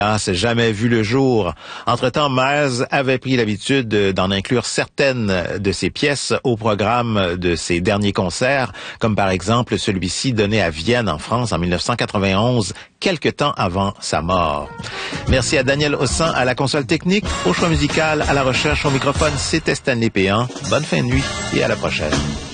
jamais vu le jour. Entre-temps, Myers avait pris l'habitude d'en inclure certaines de ses pièces au programme de ses derniers concerts, comme par exemple celui-ci donné à Vienne, en France, en 1991, quelque temps avant sa mort. Merci à Daniel Hossan à la console technique, au choix musical, à la recherche, au microphone, c'était Stanley Péan. Bonne fin de nuit et à la prochaine.